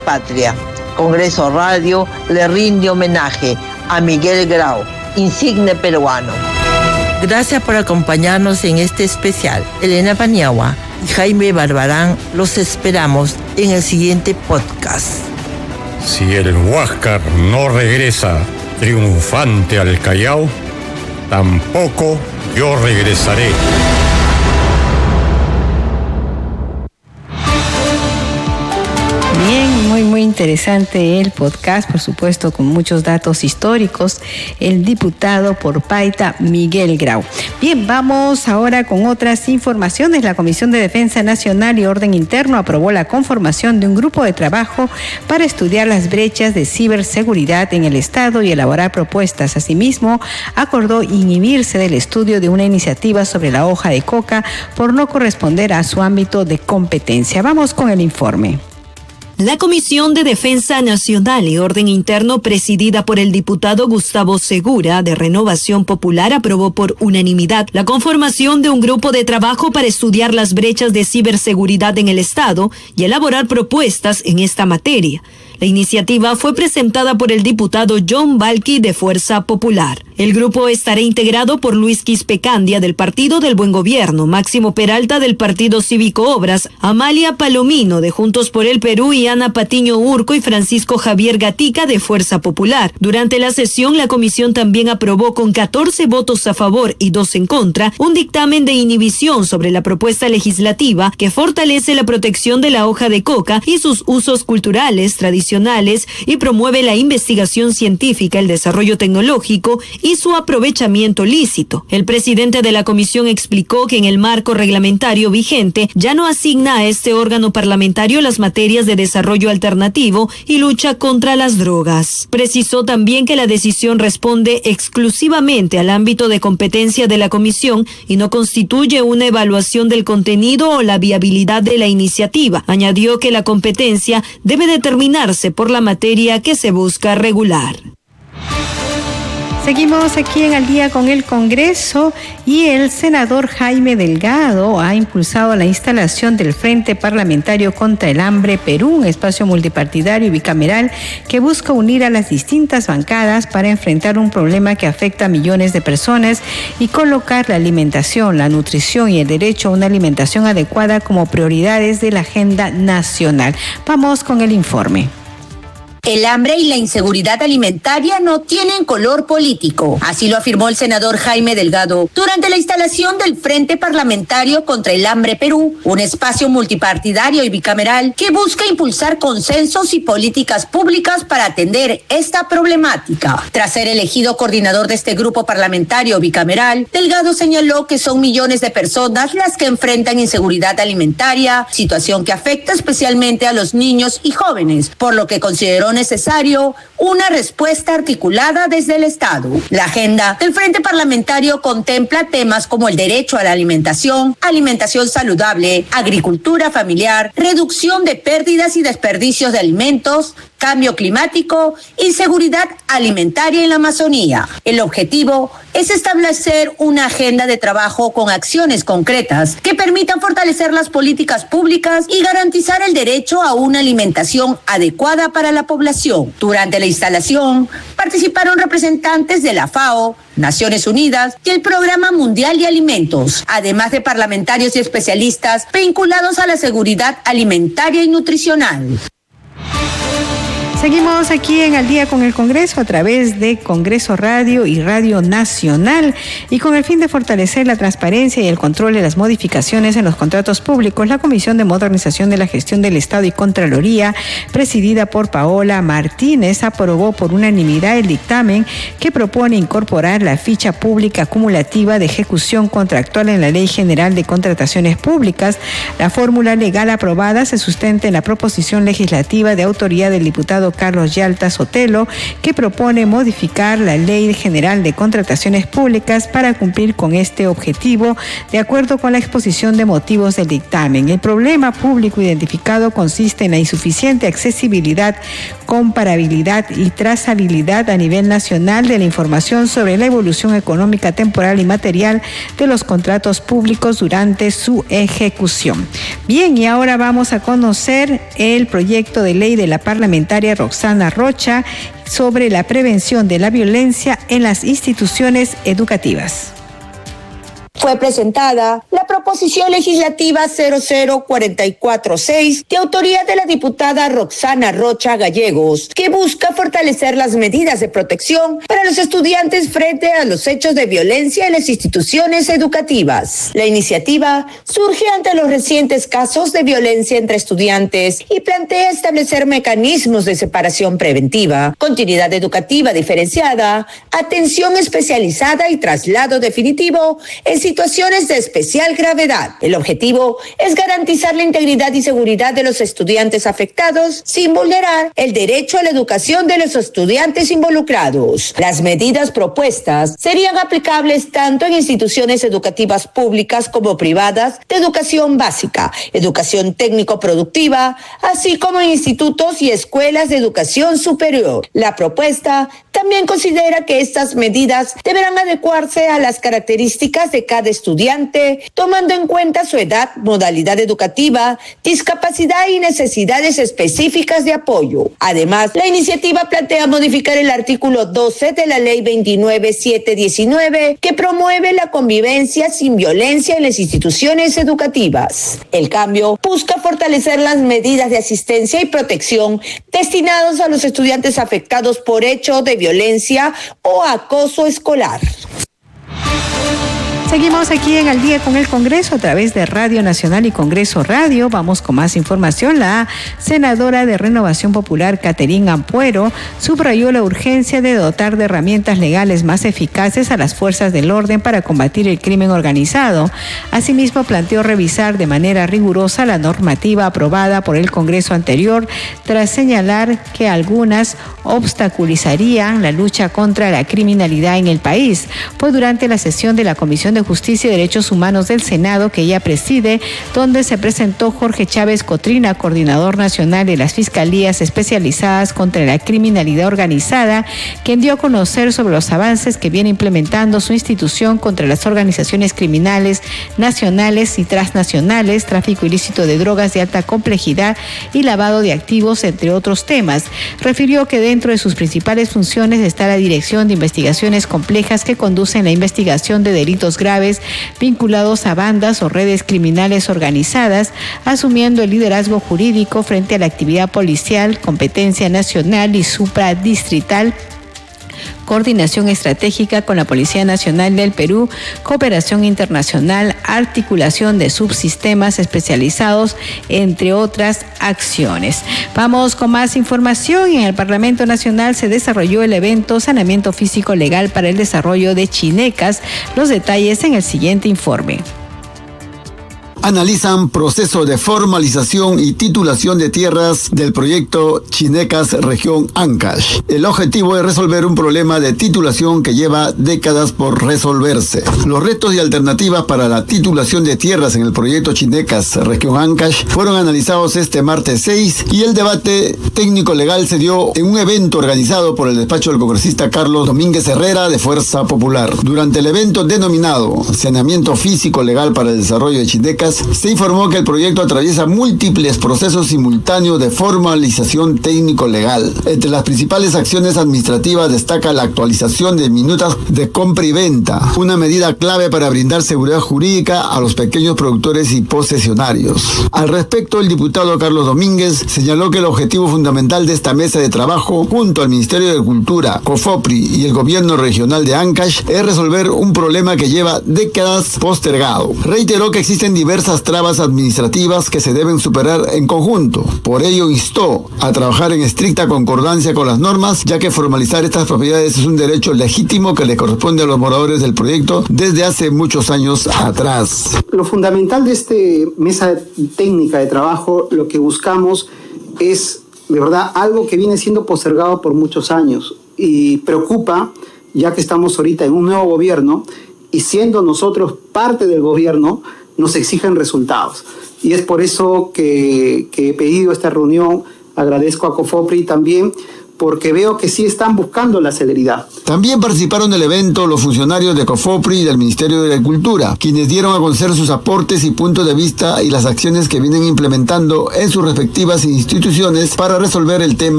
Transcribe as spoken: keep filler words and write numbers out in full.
Patria. Congreso Radio le rinde homenaje a Miguel Grau, insigne peruano. Gracias por acompañarnos en este especial. Elena Paniagua y Jaime Barbarán los esperamos en el siguiente podcast. Si el Huáscar no regresa triunfante al Callao, tampoco yo regresaré. Bien, muy muy interesante el podcast, por supuesto con muchos datos históricos, el diputado por Paita Miguel Grau. Bien, vamos ahora con otras informaciones. La Comisión de Defensa Nacional y Orden Interno aprobó la conformación de un grupo de trabajo para estudiar las brechas de ciberseguridad en el Estado y elaborar propuestas. Asimismo, acordó inhibirse del estudio de una iniciativa sobre la hoja de coca por no corresponder a su ámbito de competencia. Vamos con el informe. La Comisión de Defensa Nacional y Orden Interno, presidida por el diputado Gustavo Segura, de Renovación Popular, aprobó por unanimidad la conformación de un grupo de trabajo para estudiar las brechas de ciberseguridad en el Estado y elaborar propuestas en esta materia. La iniciativa fue presentada por el diputado John Balki de Fuerza Popular. El grupo estará integrado por Luis Quispecandia del Partido del Buen Gobierno, Máximo Peralta del Partido Cívico Obras, Amalia Palomino de Juntos por el Perú y Ana Patiño Urco y Francisco Javier Gatica de Fuerza Popular. Durante la sesión, la comisión también aprobó con catorce votos a favor y dos en contra un dictamen de inhibición sobre la propuesta legislativa que fortalece la protección de la hoja de coca y sus usos culturales, tradicionales y promueve la investigación científica, el desarrollo tecnológico y su aprovechamiento lícito. El presidente de la comisión explicó que en el marco reglamentario vigente ya no asigna a este órgano parlamentario las materias de desarrollo alternativo y lucha contra las drogas. Precisó también que la decisión responde exclusivamente al ámbito de competencia de la comisión y no constituye una evaluación del contenido o la viabilidad de la iniciativa. Añadió que la competencia debe determinarse por la materia que se busca regular. Seguimos aquí en Al Día con el Congreso y el senador Jaime Delgado ha impulsado la instalación del Frente Parlamentario contra el Hambre Perú, un espacio multipartidario y bicameral que busca unir a las distintas bancadas para enfrentar un problema que afecta a millones de personas y colocar la alimentación, la nutrición y el derecho a una alimentación adecuada como prioridades de la agenda nacional. Vamos con el informe. El hambre y la inseguridad alimentaria no tienen color político. Así lo afirmó el senador Jaime Delgado durante la instalación del Frente Parlamentario contra el Hambre Perú, un espacio multipartidario y bicameral que busca impulsar consensos y políticas públicas para atender esta problemática. Tras ser elegido coordinador de este grupo parlamentario bicameral, Delgado señaló que son millones de personas las que enfrentan inseguridad alimentaria, situación que afecta especialmente a los niños y jóvenes, por lo que consideró necesario una respuesta articulada desde el Estado. La agenda del Frente Parlamentario contempla temas como el derecho a la alimentación, alimentación saludable, agricultura familiar, reducción de pérdidas y desperdicios de alimentos, cambio climático y seguridad alimentaria en la Amazonía. El objetivo es establecer una agenda de trabajo con acciones concretas que permitan fortalecer las políticas públicas y garantizar el derecho a una alimentación adecuada para la población. Durante la instalación participaron representantes de la FAO, Naciones Unidas y el Programa Mundial de Alimentos, además de parlamentarios y especialistas vinculados a la seguridad alimentaria y nutricional. Seguimos aquí en Al Día con el Congreso a través de Congreso Radio y Radio Nacional y con el fin de fortalecer la transparencia y el control de las modificaciones en los contratos públicos, la Comisión de Modernización de la Gestión del Estado y Contraloría, presidida por Paola Martínez, aprobó por unanimidad el dictamen que propone incorporar la ficha pública acumulativa de ejecución contractual en la Ley General de Contrataciones Públicas. La fórmula legal aprobada se sustenta en la proposición legislativa de autoría del diputado diputado Carlos Yalta Sotelo, que propone modificar la Ley General de Contrataciones Públicas para cumplir con este objetivo, de acuerdo con la exposición de motivos del dictamen. El problema público identificado consiste en la insuficiente accesibilidad, comparabilidad y trazabilidad a nivel nacional de la información sobre la evolución económica, temporal y material de los contratos públicos durante su ejecución. Bien, y ahora vamos a conocer el proyecto de ley de la parlamentaria Roxana Rocha sobre la prevención de la violencia en las instituciones educativas. Fue presentada la proposición legislativa cero cero cuatro cuatro seis de autoría de la diputada Roxana Rocha Gallegos, que busca fortalecer las medidas de protección para los estudiantes frente a los hechos de violencia en las instituciones educativas. La iniciativa surge ante los recientes casos de violencia entre estudiantes y plantea establecer mecanismos de separación preventiva, continuidad educativa diferenciada, atención especializada y traslado definitivo en situaciones de especial gravedad. El objetivo es garantizar la integridad y seguridad de los estudiantes afectados sin vulnerar el derecho a la educación de los estudiantes involucrados. Las medidas propuestas serían aplicables tanto en instituciones educativas públicas como privadas de educación básica, educación técnico-productiva, así como en institutos y escuelas de educación superior. La propuesta también considera que estas medidas deberán adecuarse a las características de cada estudiante, tomando en cuenta su edad, modalidad educativa, discapacidad y necesidades específicas de apoyo. Además, la iniciativa plantea modificar el artículo doce de la Ley veintinueve mil setecientos diecinueve, que promueve la convivencia sin violencia en las instituciones educativas. El cambio busca fortalecer las medidas de asistencia y protección destinados a los estudiantes afectados por hechos de violencia o acoso escolar. Seguimos aquí en Al Día con el Congreso a través de Radio Nacional y Congreso Radio. Vamos con más información. La senadora de Renovación Popular, Caterina Ampuero, subrayó la urgencia de dotar de herramientas legales más eficaces a las fuerzas del orden para combatir el crimen organizado. Asimismo, planteó revisar de manera rigurosa la normativa aprobada por el Congreso anterior, tras señalar que algunas obstaculizarían la lucha contra la criminalidad en el país. Pues durante la sesión de la Comisión de Justicia y Derechos Humanos del Senado, que ella preside, donde se presentó Jorge Chávez Cotrina, coordinador nacional de las Fiscalías Especializadas contra la Criminalidad Organizada, quien dio a conocer sobre los avances que viene implementando su institución contra las organizaciones criminales nacionales y transnacionales, tráfico ilícito de drogas de alta complejidad y lavado de activos, entre otros temas. Refirió que dentro de sus principales funciones está la dirección de investigaciones complejas que conducen la investigación de delitos graves vinculados a bandas o redes criminales organizadas, asumiendo el liderazgo jurídico frente a la actividad policial, competencia nacional y supradistrital, coordinación estratégica con la Policía Nacional del Perú, cooperación internacional, articulación de subsistemas especializados, entre otras acciones. Vamos con más información. En el Parlamento Nacional se desarrolló el evento Saneamiento Físico Legal para el Desarrollo de Chinecas. Los detalles en el siguiente informe. Analizan proceso de formalización y titulación de tierras del proyecto Chinecas Región Ancash. El objetivo es resolver un problema de titulación que lleva décadas por resolverse. Los retos y alternativas para la titulación de tierras en el proyecto Chinecas Región Ancash fueron analizados este martes seis y el debate técnico legal se dio en un evento organizado por el despacho del congresista Carlos Domínguez Herrera de Fuerza Popular. Durante el evento denominado Saneamiento Físico Legal para el Desarrollo de Chinecas, se informó que el proyecto atraviesa múltiples procesos simultáneos de formalización técnico-legal. Entre las principales acciones administrativas destaca la actualización de minutas de compra y venta, una medida clave para brindar seguridad jurídica a los pequeños productores y posesionarios. Al respecto, el diputado Carlos Domínguez señaló que el objetivo fundamental de esta mesa de trabajo, junto al Ministerio de Cultura, COFOPRI y el Gobierno Regional de Ancash, es resolver un problema que lleva décadas postergado. Reiteró que existen diversas trabas administrativas que se deben superar en conjunto. Por ello instó a trabajar en estricta concordancia con las normas, ya que formalizar estas propiedades es un derecho legítimo que le corresponde a los moradores del proyecto desde hace muchos años atrás. Lo fundamental de esta mesa técnica de trabajo, lo que buscamos es de verdad, algo que viene siendo postergado por muchos años y preocupa, ya que estamos ahorita en un nuevo gobierno y siendo nosotros parte del gobierno, nos exigen resultados. Y es por eso que, que he pedido esta reunión. Agradezco a COFOPRI también, porque veo que sí están buscando la celeridad. También participaron del evento los funcionarios de COFOPRI y del Ministerio de Agricultura, quienes dieron a conocer sus aportes y puntos de vista y las acciones que vienen implementando en sus respectivas instituciones para resolver el tema